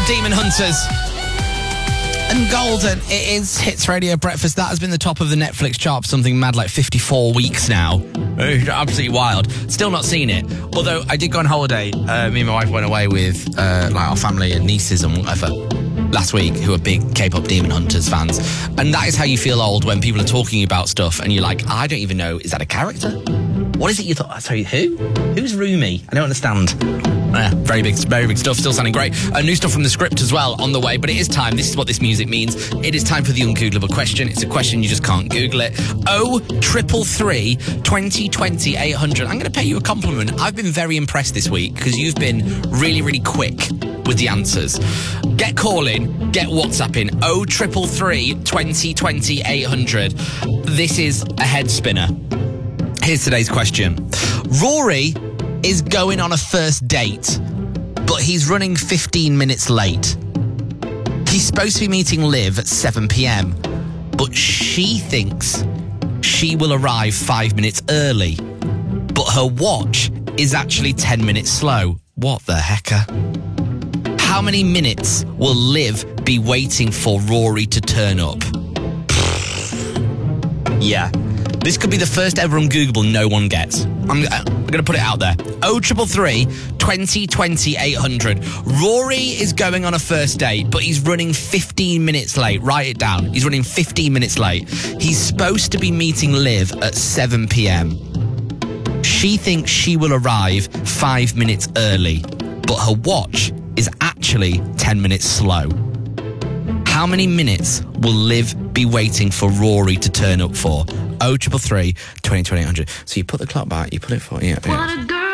K-pop Demon Hunters. And Golden, it is Hits Radio Breakfast. That has been the top of the Netflix chart for something mad like 54 weeks now. Absolutely wild. Still not seen it. Although I did go on holiday. Me and my wife went away with our family and nieces and whatever last week who are big K-pop Demon Hunters fans. And that is how you feel old when people are talking about stuff and you're like, I don't even know, is that a character? What is it you thought? Sorry, who? Who's Rumi? I don't understand. Very big stuff. Still sounding great. New stuff from the script as well on the way. But it is time. This is what this music means. It is time for the Ungooglable question. It's a question you just can't Google it. 0333 2020 800. I'm going to pay you a compliment. I've been very impressed this week because you've been really, really quick with the answers. Get calling. Get WhatsApping. 0333 2020 800. This is a head spinner. Here's today's question. Rory is going on a first date, but he's running 15 minutes late. He's supposed to be meeting Liv at 7 p.m, but she thinks she will arrive 5 minutes early, but her watch is actually 10 minutes slow. What the hecker? How many minutes will Liv be waiting for Rory to turn up? Yeah. This could be the first ever Ungoogable no one gets. I'm going to put it out there. 0333 2020 800. Rory is going on a first date, but he's running 15 minutes late. Write it down. He's running 15 minutes late. He's supposed to be meeting Liv at 7 p.m. She thinks she will arrive 5 minutes early, but her watch is actually 10 minutes slow. How many minutes will Liv be waiting for Rory to turn up for? 0333 2020 800. So you put the clock back, you put it for... Yeah.